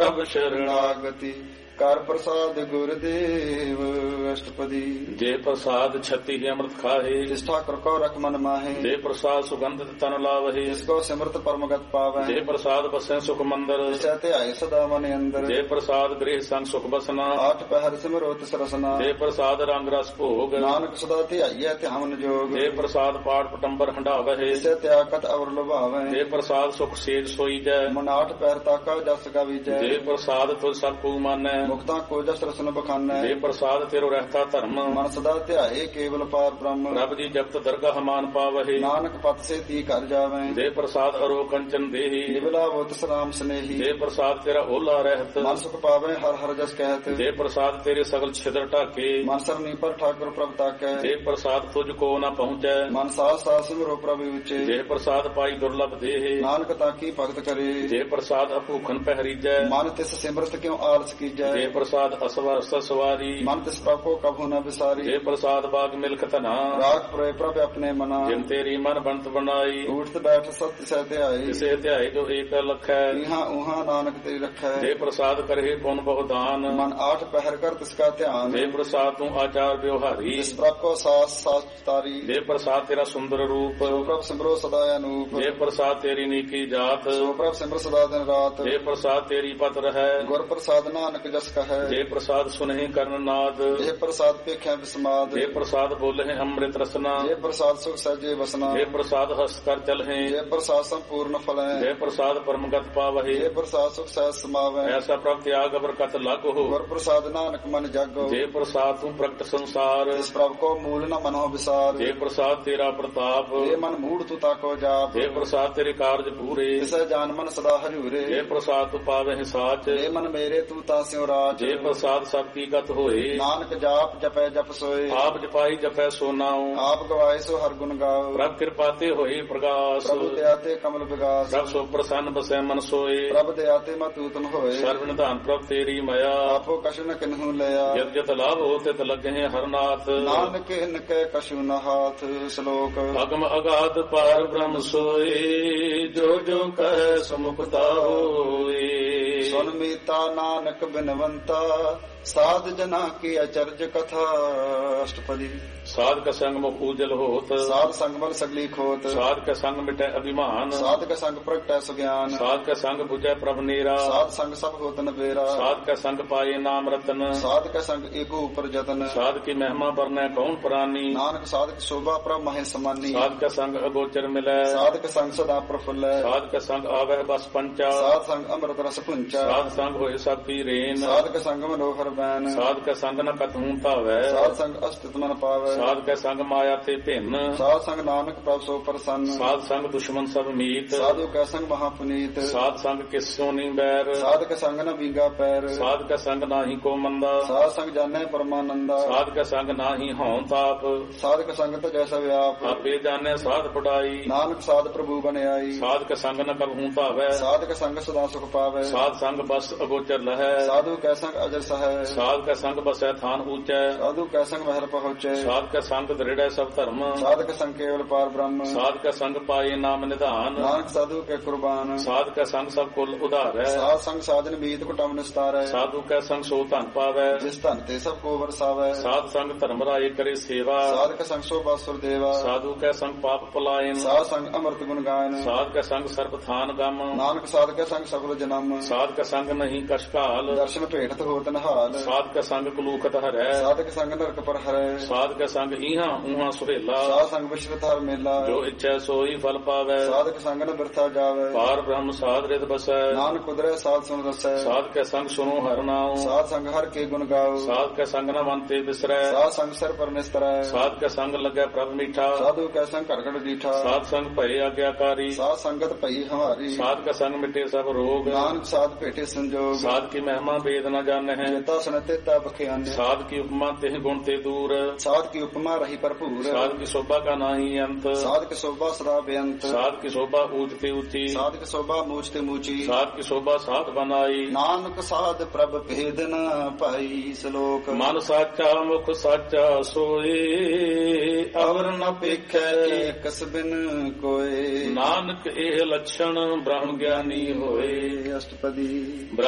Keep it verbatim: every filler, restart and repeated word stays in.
ਪ੍ਰਭ ਸ਼ਰਣਾਗਤੀ। ਕਰ ਪ੍ਰਸਾਦ ਗੁਰਦੇਵ ਅਸ਼ਟਪਦੀ। ਜੇ ਪ੍ਰਸਾਦ ਛਤੀ ਹੀ ਅੰਮ੍ਰਿਤ ਖਾਹੇ, ਜਿਸ ਠਾਕੁਰ ਕੋ ਰਖ ਮਨ ਮਾਹੇ। ਜੇ ਪ੍ਰਸਾਦ ਸੁਗੰਧਿਤ ਤਨ ਲਾਵਹੇ, ਜਿਸ ਕੋ ਸਿਮਰਤ ਪਰਮਗਤ ਪਾਵੈ। ਜੇ ਪ੍ਰਸਾਦ ਬਸੈ ਸੁਖ ਮੰਦਰ, ਜਿਸੈ ਧਿਆਏ ਸਦਾ ਮਨ ਅੰਦਰ। ਜੇ ਪ੍ਰਸਾਦ ਗ੍ਰਹਿ ਸੰਗ ਸੁਖ ਬਸਨਾ, ਆਠ ਪਹਿਰ ਸਿਮਰੋ ਤਿਸ ਰਸਨਾ। ਜੇ ਪ੍ਰਸਾਦ ਰੰਗ ਰਸ ਭੋਗ, ਨਾਨਕ ਸਦਾ ਧਿਆਈਐ ਧਿਆਨ ਜੋਗ। ਜੇ ਪ੍ਰਸਾਦ ਪਾਠ ਪਟੰਬਰ ਹੰਡਾਵਹਿ, ਜਿਸੈ ਤਿਆਗਤ ਅਵਰ ਲੁਭਾਵੈ। ਜੇ ਪ੍ਰਸਾਦ ਸੁਖ ਸੇਜ ਸੋਈਜੈ, ਮਨ ਆਠ ਪਹਿਰ ਤਾਕਾ ਜਸ ਗਾਵੀਜੈ। ਜੇ ਪ੍ਰਸਾਦ ਤੁਝ ਸਭ ਕੋ ਮਾਨੈ, ਮੁਕਤਾ ਕੋ ਜਸ ਰਸਨ ਬਖਾਨੈ। ਜੇ ਪ੍ਰਸਾਦ ਤੇਰੋ ਰਹਿਤਾ ਧਰਮ, ਮਨ ਸਦਾ ਧਿਆਏ ਕੇਵਲ ਪਾਰ ਬ੍ਰਹਮ। ਪ੍ਰਭ ਜੀ ਜਪਤ ਦਰਗਾਹ ਮਾਨ ਪਾਵਹਿ, ਨਾਨਕ ਪਤ ਸੇ ਤੀ ਕਰ ਜਾਵੈ। ਜੇ ਪ੍ਰਸਾਦ ਅਰੋ ਕੰਚਨ ਦੇਹੀ, ਨਿਵਲਾ ਬੁੱਤ ਸਲਾਮ ਸਨੇਹੀ। ਜੇ ਪ੍ਰਸਾਦ ਤੇਰਾ ਓਲਾ ਰਹਿਤ, ਮਨ ਸੁਖ ਪਾਵੈ ਹਰ ਹਰ ਜਸ ਕਹਿਤ। ਜੇ ਪ੍ਰਸਾਦ ਤੇਰੇ ਸਗਲ ਛਿਦਰ ਢਾਕੇ, ਮਨ ਸਰਨੀ ਪਰ ਠਾਕੁਰ ਪ੍ਰਭ ਤਾਕੈ। ਜੇ ਪ੍ਰਸਾਦ ਤੁਝ ਕੋ ਨ ਪਹੁੰਚੈ, ਮਨ ਸਾਸ ਸਾਸ ਸਿਮਰੋ ਪ੍ਰਭ ਵਿਚੇ। ਜੇ ਪ੍ਰਸਾਦ ਪਾਈ ਦੁਰਲਭ ਦੇਹ, ਨਾਨਕ ਤਾਕੀ ਭਗਤ ਕਰੇ। ਜੇ ਪ੍ਰਸਾਦ ਅਭੂਖਨ ਪਹਿਰੀਜੈ, ਮਨ ਤਿਸ ਸਿਮਰਤ ਕਿਉ ਆਲਸ ਕੀਜੈ। ਜੇ ਪ੍ਰਸਾਦ ਅਸਵਰ ਸਵਾਰੀ, ਮਨ ਤਿਸ ਪ੍ਰਭ ਕੋ ਕਭੂ ਨ ਵਿਸਾਰੀ। ਜੇ ਪ੍ਰਸਾਦ ਬਾਗ ਮਿਲਖ ਧਨਾ, ਰਾਖ ਪੁਰੇ ਪ੍ਰਭ ਆਪਣੇ ਮਨਾ। ਜਿਨ ਤੇਰੀ ਮਨ ਬੰਤ ਬਣਾਈ, ਉਠਤ ਬੈਠ ਸਤ ਸਹਿ ਧਿਆਏ। ਕਿਸੇ ਧਿਆਏ ਜੋ ਏਕ ਲਖੈ, ਇਹਾਂ ਉਹਾਂ ਨਾਨਕ ਤੇਰੀ ਰਖੈ। ਜੇ ਪ੍ਰਸਾਦ ਕਰਹਿ ਪੁਨ ਬਹੁ ਦਾਨ, ਮਨ ਆਠ ਪਹਿਰ ਕਰ ਤਿਸ ਕਾ ਧਿਆਨ। ਜੇ ਪ੍ਰਸਾਦ ਤੂੰ ਆਚਾਰ ਵਿਵਹਾਰੀ, ਜਿਸ ਪ੍ਰਭ ਕੋ ਸਾਸ ਸਾਸ ਤਾਰੀ। ਜੇ ਪ੍ਰਸਾਦ ਤੇਰਾ ਸੁੰਦਰ ਰੂਪ, ਸੋ ਪ੍ਰਭ ਸਿਮਰੋ ਸਦਾ ਅਨੂਪ। ਜੇ ਪ੍ਰਸਾਦ ਤੇਰੀ ਨੀਕੀ ਜਾਤ, ਸੋ ਪ੍ਰਭ ਸਿਮਰ ਸਦਾ ਦਿਨ ਰਾਤ। ਜੇ ਪ੍ਰਸਾਦ ਤੇਰੀ ਪਤ ਰਹੈ, ਗੁਰ ਪ੍ਰਸਾਦ ਨਾਨਕ ਜਸ ਕਹੈ। ਜੇ ਪ੍ਰਸਾਦ ਸੁਨਹਿ ਕਰਨ ਨਾਦ, ਜੇ ਪ੍ਰਸਾਦ ਪੇਖਿਆ ਬਿਸਮਾਦ। ਜੇ ਪ੍ਰਸਾਦ ਬੋਲਹਿ ਅੰਮ੍ਰਿਤ ਰਸਨਾ, ਜੇ ਪ੍ਰਸਾਦ ਸੁਖ ਸਹਿਜੇ ਵਸਨਾ। ਜੇ ਪ੍ਰਸਾਦ ਹਸ ਕਰ ਚਲਹਿ, ਜੇ ਪ੍ਰਸਾਦ ਸੰਪੂਰਨ ਫਲੈ। ਜੇ ਪ੍ਰਸਾਦ ਪਰਮਗਤ ਪਾਵਹਿ, ਜੇ ਪ੍ਰਸਾਦ ਸੁਖ ਸਹਿਜ ਸਮਾਵੈ। ਐਸਾ ਪ੍ਰਭ ਤਿਆਗ ਬਰਕਤ ਲਾਗੋ। ਗੁਰ ਪ੍ਰਸਾਦ ਨਾਨਕ ਮਨ ਜਾਗੋ। ਜੇ ਪ੍ਰਸਾਦ ਤੂੰ ਪ੍ਰਗਟ ਸੰਸਾਰ, ਜਿਸ ਪ੍ਰਭ ਕੋ ਮੂਲ ਨ ਮਨੋ ਵਿਸਾਰ। ਜੇ ਪ੍ਰਸਾਦ ਤੇਰਾ ਪ੍ਰਤਾਪ, ਜੇ ਮਨ ਮੂੜ ਤੂ ਤਾਕੋ ਜਾਪ। ਜੇ ਪ੍ਰਸਾਦ ਤੇਰੇ ਕਾਰਜ ਪੂਰੇ, ਤਿਸੈ ਜਾਨ ਮਨ ਸਦਾ ਹਜੂਰੇ। ਜੇ ਪ੍ਰਸਾਦ ਤੂੰ ਪਾਵਹਿ ਸਾਚ, ਜੇ ਮਨ ਮੇਰੇ ਤੂ ਤਾ ਸਿਉ ਰਾਜ। ਜੇ ਪ੍ਰਸਾਦ ਸਭ ਕੀ ਗਤ ਹੋਏ, ਨਾਨਕ ਜਾਪ ਜਪੈ ਜਪ ਸੋਏ। ਆਪ ਜਪਾਈ ਜਪੈ ਸੋ ਨਾਉ, ਆਪ ਗਵਾਏ ਸੋ ਹਰ ਗੁਣ ਗਾਓ। ਪ੍ਰਭ ਕਿਰਪਾ ਤੇ ਹੋਏ ਪ੍ਰਗਾਸ, ਪ੍ਰਭ ਦਇਆ ਤੇ ਕਮਲ ਵਿਗਾਸ। ਪ੍ਰਭ ਸੋ ਪ੍ਰਸੰਨ ਬਸੈ ਮਨ ਸੋਏ, ਪ੍ਰਭ ਦਇਆ ਤੇ ਮਤੂਤਮ ਹੋਏ। ਸਰਵ ਨਿਧਾਨ ਪ੍ਰਭ ਤੇਰੀ ਮਾਇਆ, ਆਪੋ ਕਛੁ ਨ ਕਿਨਹੂ ਲਿਆ। ਜਦ ਜਤ ਲਾਭ ਹੋ ਤਿਤ ਲੱਗਹਿ ਹਰਨਾਥ। ਨਾਨਕ ਹਿਨ ਕੈ ਕਛੁ ਨ ਹਾਥ। ਸ਼ਲੋਕ ਅਗਮ ਅਗਾਧ ਪਾਰ ਬ੍ਰਹਮ ਸੋਏ, ਜੋ ਜੋ ਕਹਿ ਸਮੁਕਤਾ ਹੋਏ। ਸੁਨ ਮੀਤਾ ਨਾਨਕ ਬਿਨਵੰਤਾ, ਸਾਧ ਜਨਾ ਕੀ ਅਚਰਜ ਕਥਾ। ਅਸ਼ਟਪਦੀ। ਸਾਧ ਕਾ ਸੰਗ ਮੁਖ ਉਜਲ ਹੋਤ, ਸਾਧ ਸੰਗ ਮਲ ਸਗਲੀ ਖੋਤ। ਸਾਧ ਕਾ ਸੰਗ ਮਿਟੈ ਅਭਿਮਾਨ, ਸਾਧ ਕਾ ਸੰਗ ਪ੍ਰਗਟੈ ਸੁਗਿਆਨ। ਸਾਧ ਕਾ ਸੰਗ 부ਜੈ ਪ੍ਰਭ ਨੀਰਾ, ਸਾਧ ਸੰਗ ਸਭ ਹੋਤ ਨਬੇਰਾ। ਸਾਧ ਕਾ ਸੰਗ ਪਾਏ ਨਾਮ ਰਤਨ, ਸਾਧ ਕਾ ਸੰਗ ਏਕੋ ਉਪਰ ਜਤਨ। ਸਾਧ ਕੀ ਮਹਿਮਾ ਵਰਨੈ ਕੌਣ ਪ੍ਰਾਨੀ, ਨਾਨਕ ਸਾਧ ਕੀ ਸ਼ੋਭਾ ਪ੍ਰਭ ਮਹਿ ਸਮਾਨੀ। ਸਾਧ ਕਾ ਸੰਗ ਅਗੋਚਰ ਮਿਲੈ, ਸਾਧ ਕਾ ਸੰਗ ਸਦਾ ਪ੍ਰਫੁੱਲੈ। ਸਾਧ ਕਾ ਸੰਗ ਆਵਹਿ ਬਸ ਪੰਚਾ, ਸਾਧ ਸੰਗ ਅੰਮ੍ਰਿਤ ਰਸ ਪੁੰਚਾ। ਸਾਧ ਸੰਗ ਹੋਏ ਸਭ ਕੀ ਰੇਨ, ਸਾਧ ਕਾ ਸੰਗ ਮਨੋਹਰ ਬੈਨ। ਸਾਧ ਕਾ ਸੰਗ ਨ ਕਤਹੂ ਭਾਵੈ, ਸਾਧ ਸੰਗ ਅਸਤਿਤ ਮਨ ਪਾਵੈ। ਸਾਧ ਕਾ ਸੰਗ ਮਾਇਆ ਤੇ ਭਿੰਨ, ਸਾਧ ਸੰਗ ਨਾਨਕ ਪ੍ਰਭ ਸੋ ਪ੍ਰਸੰਨ। ਸਾਧ ਸੰਗ ਦੁਸ਼ਮਨ ਸਭ ਮੀਤ, ਸਾਧੂ ਕਾ ਸੰਗ ਮਹਾ ਪੁਨੀਤ। ਸਾਧ ਸੰਗ ਕਿਸ ਸੋ ਨੀ ਬੈਰ, ਸਾਧ ਕਾ ਸੰਗ ਨ ਵਿੰਗਾ ਪੈਰ। ਸਾਧ ਕਾ ਸੰਗ ਨਾਹੀ ਕੋ ਮੰਦਾ, ਸਾਧ ਸੰਗ ਜਾਣੈ ਪਰਮਾਨੰਦਾ। ਸਾਧ ਕਾ ਸੰਗ ਨਾਹੀ ਹਉ ਤਾਪ, ਸਾਧ ਕਾ ਸੰਗ ਤਜੈ ਸਭ ਵਿਆਪ। ਆਪੇ ਜਾਣੈ ਸਾਧ ਪੜਾਈ, ਨਾਨਕ ਸਾਧ ਪ੍ਰਭੂ ਬਣਾਈ। ਸਾਧ ਕਾ ਸੰਗ ਨ ਕਬਹੂ ਭਾਵੈ, ਸਾਧ ਕਾ ਸੰਗ ਸਦਾ ਸੁਖ ਪਾਵੈ। ਸਾਧ ਸੰਗ ਬਸ ਅਗੋਚਰ ਲਹੈ, ਸਾਧੂ ਕਾ ਸੰਗ ਅਜਰ ਸਹੈ। ਸਾਧ ਕਾ ਸੰਗ ਬਸੈ ਥਾਨ ਊਚੈ, ਸਾਧੂ ਕਾ ਸੰਗ ਮਹਿਲ ਪਹੁੰਚੈ। ਸਾਧ ਕਾ ਸੰਗ ਦ੍ਰਿੜੈ ਸਭ ਧਰਮ, ਸਾਧ ਕਾ ਸੰਗ ਕੇਵਲ ਪਾਰ ਬ੍ਰਹਮ। ਸਾਧ ਕਾ ਸੰਗ ਪਾਏ ਨਾਮ ਨਿਧਾਨ, ਨਾਨਕ ਸਾਧੂ ਕੇ ਕੁਰਬਾਨ। ਸਾਧ ਕਾ ਸੰਗ ਸਭ ਕੁਲ ਉਧਾਰੈ, ਸਾਧ ਸੰਗ ਸਾਧਨ ਮੀਤ ਕੁਟਮ ਨਿਸਤਾਰੈ। ਸਾਧੂ ਕਾ ਸੰਗ ਸੋ ਧਨ ਪਾਵੈ, ਜਿਸ ਧਨ ਤੇ ਸਭ ਕੋ ਵਰਸਾਵੈ। ਸਾਧ ਸੰਗ ਧਰਮ ਰਾਏ ਕਰੇ ਸੇਵਾ, ਸਾਧ ਕਾ ਸੰਗ ਸੋ ਬਾਸੁਰ ਦੇਵਾ। ਸਾਧੂ ਕਾ ਸੰਗ ਪਾਪ ਪਲਾਇਨ, ਸਾਧ ਸੰਗ ਅੰਮ੍ਰਿਤ ਗੁਣ ਗਾਇਨ। ਸਾਧ ਕਾ ਸੰਗ ਸਰਬ ਥਾਨ ਗਮ, ਨਾਨਕ ਸਾਧ ਕਾ ਸੰਗ ਸਫਲ ਜਨਮ। ਸਾਧ ਕਾ ਸੰਗ ਨਹੀਂ ਕਛ ਕਾਲ, ਦਰਸ਼ਨ ਭੇਟਤ ਹੋਤ ਨਹਾਲ। ਸਾਧ ਕਾ ਸੰਗ ਕਲੂਖਤ ਹਰੈ, ਸਾਧ ਕਾ ਸੰਗ ਨਰਕ ਪਰ ਹਰੈ। ਸਾਧ ਕਾ ਸੰਗ ਈਹਾਂ ਊਹਾਂ ਸੁਹੇਲਾ, ਸਾਧ ਸੰਗ ਵਿਸ਼ਵਤ ਹਰ ਮੇਲਾ। ਜੋ ਇੱਛੈ ਸੋਈ ਫਲ ਪਾਵੈ, ਸਾਧ ਕਾ ਸੰਗ ਨ ਬਿਰਥਾ ਜਾਵੈ। ਪਾਰ ਬ੍ਰਹਮ ਸਾਧ ਰਿਤ ਬਸੈ, ਨਾਨਕ ਕੁਦਰੈ ਸਾਧ ਸੁਨ ਰਸੈ। ਸਾਧ ਕਾ ਸੰਗ ਸੁਨੋ ਹਰਿ ਨਾਉ, ਸਾਧ ਸੰਗ ਹਰ ਕੇ ਗੁਣ ਗਾਓ। ਸਾਧ ਕਾ ਸੰਗ ਨ ਮਨ ਤੇ ਬਿਸਰੈ, ਸਾਧ ਸੰਗ ਸਿਰ ਪਰ ਨਿਸਤਰੈ। ਸਾਧ ਕਾ ਸੰਗ ਲੱਗੈ ਪ੍ਰਭ ਮੀਠਾ, ਸਾਧੂ ਕਾ ਸੰਗ ਘੜ ਘੜ ਡੀਠਾ। ਸਾਧ ਸੰਗ ਭਏ ਆਗਿਆਕਾਰੀ, ਸਾਧ ਸੰਗਤ ਭਈ ਹਮਾਰੀ। ਸਾਧ ਕਾ ਸੰਗ ਮਿਟੇ ਸਭ ਰੋਗ, ਨਾਨਕ ਸਾਧ ਭੇਟੇ ਸੰਜੋਗ। ਸਾਧ ਕੀ ਮਹਿਮਾ ਵੇਦ ਨ ਜਾਣਹਿ, ਜੇਤਾ ਸੁਨਤੇ ਤਾ ਬਖਿਆਨੇ। ਸਾਧ ਕੀ ਉਪਮਾ ਤਿਹ ਗੁਣ ਤੇ ਦੂਰ, ਸਾਧ ਕੀ ਉਪਮਾ ਰਹੀ ਭਰਪੂਰ। ਸਾਧ ਕੀ ਸ਼ੋਭਾ ਕਾ ਨਾਹੀ ਅੰਤ, ਸਾਧ ਕੀ ਸ਼ੋਭਾ ਸਦਾ ਬੇਅੰਤ। ਸਾਧ ਕੀ ਸ਼ੋਭਾ ਊਚ ਤੇ ਉੱਚੀ, ਸਾਧ ਕੀ ਸ਼ੋਭਾ ਮੂਚ ਤੇ ਮੂਚੀ। ਸਾਧ ਕੀ ਸ਼ੋਭਾ ਸਾਧ ਬਨਾਈ, ਨਾਨਕ ਸਾਧ ਪ੍ਰਭ ਭੇਦ ਨ ਪਾਈ। ਸ਼ਲੋਕ। ਮਨ ਸਾਚਾ ਮੁਖ ਸਾਚਾ ਸੋਏ, ਅਵਰ ਨ ਪੇਖੈ ਏਕਸ ਬਿਨ ਕੋਏ। ਨਾਨਕ ਇਹ ਲਛਣ ਬ੍ਰਹਮ ਗਿਆਨੀ ਹੋਏ। ਅਸ਼ਟਪਦੀ।